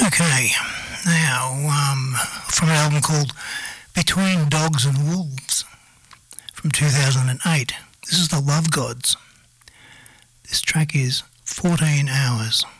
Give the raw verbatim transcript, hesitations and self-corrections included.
Okay, now um, from an album called Between Dogs and Wolves from two thousand eight. This is the Love Gods. This track is fourteen hours.